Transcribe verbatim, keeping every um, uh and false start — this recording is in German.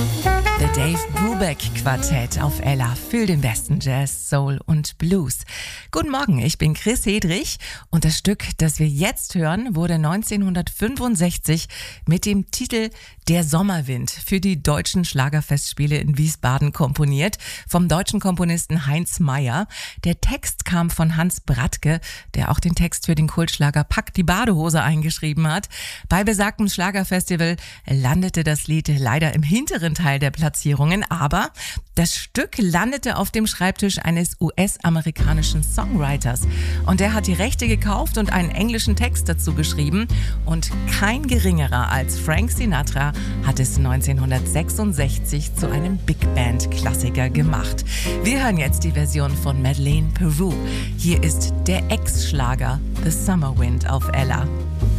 The Dave Brubeck Quartett auf Ella für den besten Jazz, Soul und Blues. Guten Morgen, ich bin Chris Hedrich und das Stück, das wir jetzt hören, wurde neunzehnhundertfünfundsechzig mit dem Titel Der Sommerwind für die deutschen Schlagerfestspiele in Wiesbaden komponiert vom deutschen Komponisten Heinz Meyer. Der Text kam von Hans Bradtke, der auch den Text für den Kultschlager Pack die Badehose eingeschrieben hat. Bei besagtem Schlagerfestival landete das Lied leider im hinteren Teil der Platzierungen, aber das Stück landete auf dem Schreibtisch eines U S-amerikanischen Songwriters und der hat die Rechte gekauft und einen englischen Text dazu geschrieben und kein geringerer als Frank Sinatra hat es neunzehnhundertsechsundsechzig zu einem Big Band Klassiker gemacht. Wir hören jetzt die Version von Madeleine Peru. Hier ist der Ex-Schlager The Summer Wind auf Ella.